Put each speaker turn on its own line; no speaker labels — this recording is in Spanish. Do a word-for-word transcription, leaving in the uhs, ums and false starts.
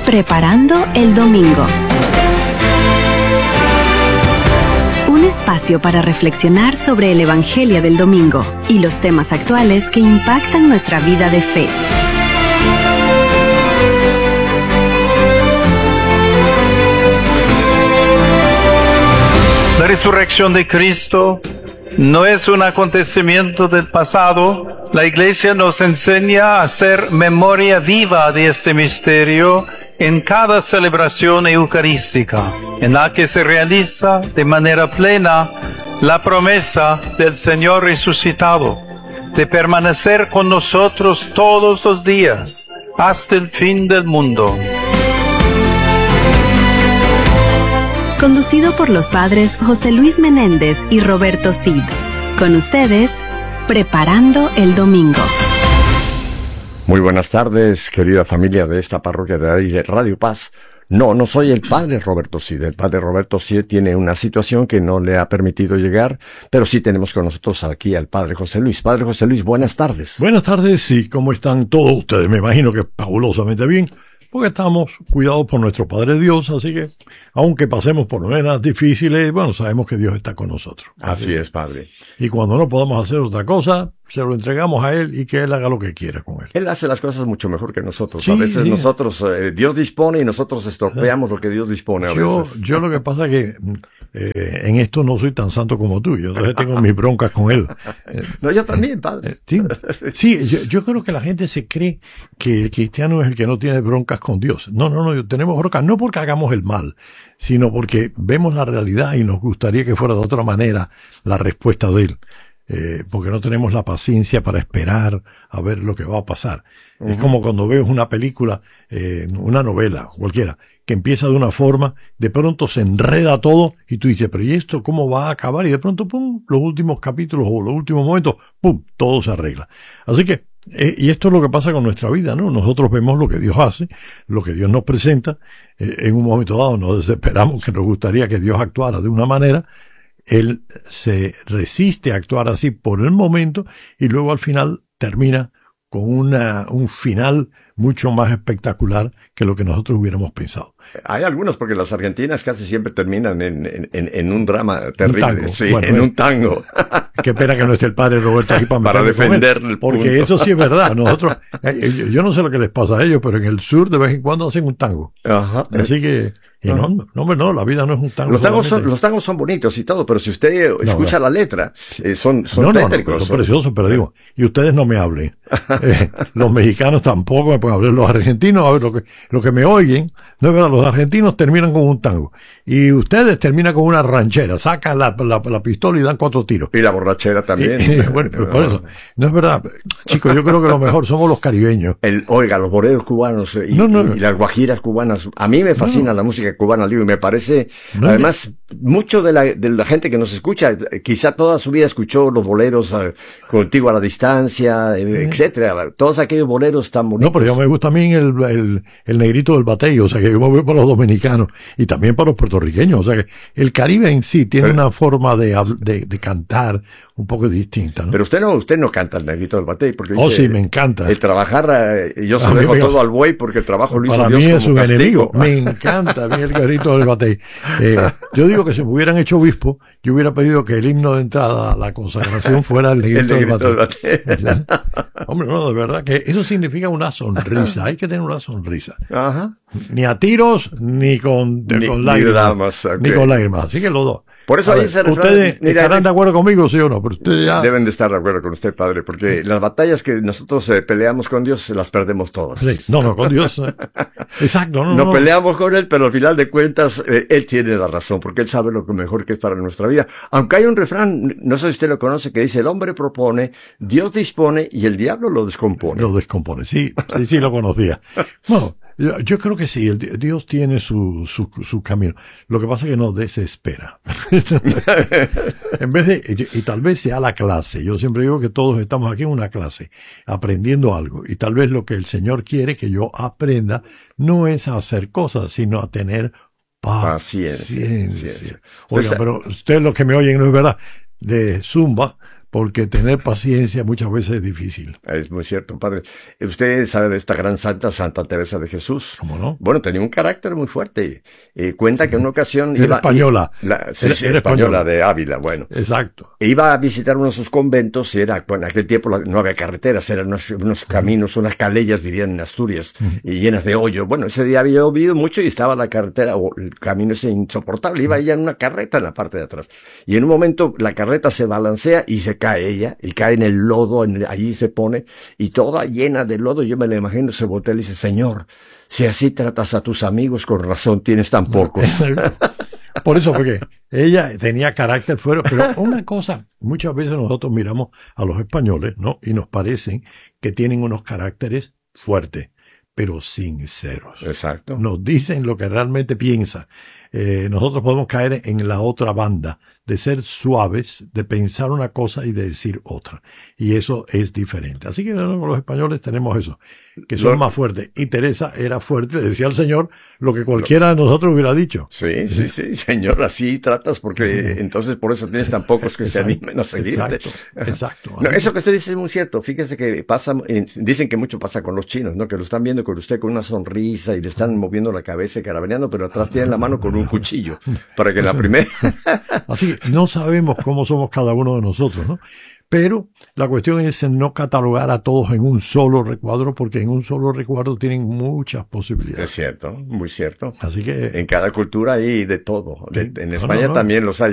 Preparando el Domingo. Un espacio para reflexionar sobre el Evangelio del Domingo y los temas actuales que impactan nuestra vida de fe.
La resurrección de Cristo no es un acontecimiento del pasado. La Iglesia nos enseña a hacer memoria viva de este misterio en cada celebración eucarística, en la que se realiza de manera plena la promesa del Señor resucitado, de permanecer con nosotros todos los días, hasta el fin del mundo.
Conducido por los padres José Luis Menéndez y Roberto Cid. Con ustedes, Preparando el Domingo.
Muy buenas tardes, querida familia de esta parroquia de Radio Paz. No, no soy el padre Roberto Cid. El padre Roberto Cid tiene una situación que no le ha permitido llegar, pero sí tenemos con nosotros aquí al padre José Luis. Padre José Luis, buenas tardes.
Buenas tardes, y ¿cómo están todos ustedes? Me imagino que fabulosamente bien, porque estamos cuidados por nuestro Padre Dios, así que, aunque pasemos por momentos difíciles, bueno, sabemos que Dios está con nosotros.
Así, así es, Padre.
Y cuando no podamos hacer otra cosa, se lo entregamos a Él y que Él haga lo que quiera con Él.
Él hace las cosas mucho mejor que nosotros.
Sí,
a veces
sí.
nosotros, eh, Dios dispone y nosotros estropeamos lo que Dios dispone a
yo,
veces.
Yo lo que pasa es que eh, en esto no soy tan santo como tú, yo entonces tengo mis broncas con Él.
No, yo también, Padre.
Eh, sí, sí yo, yo creo que la gente se cree que el cristiano es el que no tiene broncas con Dios. No, no, no, tenemos broncas no porque hagamos el mal, sino porque vemos la realidad y nos gustaría que fuera de otra manera la respuesta de Él. Eh, porque no tenemos la paciencia para esperar a ver lo que va a pasar. Uh-huh. Es como cuando ves una película, eh, una novela, cualquiera, que empieza de una forma, de pronto se enreda todo y tú dices, pero ¿y esto cómo va a acabar? Y de pronto, pum, los últimos capítulos o los últimos momentos, pum, todo se arregla. Así que, eh, y esto es lo que pasa con nuestra vida, ¿no? Nosotros vemos lo que Dios hace, lo que Dios nos presenta, eh, en un momento dado nos desesperamos que nos gustaría que Dios actuara de una manera. Él se resiste a actuar así por el momento y luego al final termina con una, un final mucho más espectacular que lo que nosotros hubiéramos pensado.
Hay algunos, porque las argentinas casi siempre terminan en, en, en, en un drama terrible.
Un tango.
Sí,
bueno,
en
eh,
un tango.
Qué pena que no esté el padre Roberto aquí para,
para defender el
porque
punto.
Eso sí es verdad. Nosotros, eh, yo, yo no sé lo que les pasa a ellos, pero en el sur de vez en cuando hacen un tango. Ajá. Así que, y no, no, no, no, la vida no es un tango.
Los tangos, son, los tangos son bonitos y todo, pero si usted no, escucha no. la letra, eh, son, son
no,
tétricos.
No, no, son preciosos, pero digo, y ustedes no me hablen. Eh, los mexicanos tampoco me pueden hablar. Los argentinos, a ver, lo que, lo que me oyen, no es verdad, los argentinos terminan con un tango. Y ustedes terminan con una ranchera, sacan la, la, la pistola y dan cuatro tiros.
Y la borrachera también.
Y, y, bueno, no. Por eso, no es verdad. Chicos, yo creo que lo mejor somos los caribeños.
El, oiga, los boleros cubanos y, no, no, no. y las guajiras cubanas. A mí me fascina no. la música cubana, y me parece, no, además, no. mucho de la, de la gente que nos escucha, quizá toda su vida escuchó los boleros uh, Contigo a la Distancia, eh, etcétera. Todos aquellos boleros tan bonitos.
No, pero yo me gusta a mí el, el, el negrito del batey, o sea que yo me voy para los dominicanos y también para los puertorriqueños. O sea que el Caribe en sí tiene pero, una forma de, de, de cantar un poco distinta, ¿no?
Pero usted no, usted no canta el negrito del batey, porque
oh,
dice,
sí, me encanta.
El trabajar, eh, yo se lo dejo todo al buey porque el trabajo lo hizo
para
Dios
mí
como
es un
castigo.
enemigo. Me encanta a mí el negrito del batey. Eh, yo digo que si me hubieran hecho obispo, yo hubiera pedido que el himno de entrada a la consagración fuera el negrito, el negrito del batey. Del batey. Hombre, no, de verdad que eso significa una sonrisa. Hay que tener una sonrisa. Ajá. Ni a tiros, ni con,
ni,
con lágrimas.
Ni, más, okay.
ni con lágrimas. Así que los dos.
Por eso
ver, ustedes mira, estarán de acuerdo conmigo, sí o no, pero ustedes ya...
Deben de estar de acuerdo con usted, padre, porque sí. las batallas que nosotros eh, peleamos con Dios las perdemos todas.
Sí. No, no, con Dios. Eh. Exacto. No,
no,
no
peleamos con Él, pero al final de cuentas eh, Él tiene la razón, porque Él sabe lo que mejor que es para nuestra vida. Aunque hay un refrán, no sé si usted lo conoce, que dice: el hombre propone, Dios dispone y el diablo lo descompone.
Lo descompone, sí, sí, sí lo conocía. Bueno, yo, yo creo que sí, el, Dios tiene su, su, su camino. Lo que pasa es que nos desespera. En vez de, y, y tal vez sea la clase. Yo siempre digo que todos estamos aquí en una clase, aprendiendo algo. Y tal vez lo que el Señor quiere que yo aprenda no es a hacer cosas, sino a tener paciencia. paciencia. Oiga, pero ustedes los que me oyen no es verdad. De Zumba, porque tener paciencia muchas veces es difícil.
Es muy cierto, padre. Usted sabe de esta gran santa, Santa Teresa de Jesús.
¿Cómo no?
Bueno, tenía un carácter muy fuerte. Eh, cuenta que en una ocasión
era
iba...
española.
La, sí,
era,
sí,
era
española,
española
de Ávila, bueno.
Exacto.
Iba a visitar uno de sus conventos y era, bueno, en aquel tiempo no había carreteras, eran unos, unos caminos, unas calellas, dirían en Asturias, uh-huh. y llenas de hoyo. Bueno, ese día había llovido mucho y estaba la carretera, o el camino ese insoportable. Iba ella en una carreta en la parte de atrás. Y en un momento la carreta se balancea y se cae ella, y cae en el lodo, en el, allí se pone, y toda llena de lodo. Yo me la imagino, se voltea y le dice, Señor, si así tratas a tus amigos, con razón tienes tan pocos.
Por eso, porque ella tenía carácter fuerte, pero una cosa, muchas veces nosotros miramos a los españoles, ¿no? Y nos parecen que tienen unos caracteres fuertes, pero sinceros.
Exacto.
Nos dicen lo que realmente piensan. Eh, nosotros podemos caer en la otra banda, de ser suaves, de pensar una cosa y de decir otra. Y eso es diferente. Así que no, los españoles tenemos eso, que son lo, más fuertes. Y Teresa era fuerte, le decía al Señor lo que cualquiera lo, de nosotros hubiera dicho.
Sí, sí, sí, Señor, así tratas, porque entonces por eso tienes tan pocos que exacto, se animen a seguirte.
Exacto, exacto.
No, eso que usted dice es muy cierto. Fíjese que pasa, dicen que mucho pasa con los chinos, ¿no? Que lo están viendo con usted con una sonrisa y le están moviendo la cabeza y carabineando, pero atrás tienen la mano con un cuchillo, para que la primera...
Así que no sabemos cómo somos cada uno de nosotros, ¿no? Pero la cuestión es no catalogar a todos en un solo recuadro, porque en un solo recuadro tienen muchas posibilidades.
Es cierto, muy cierto.
Así que...
En cada cultura hay de todo. De, en España
no, no, no.
también los hay.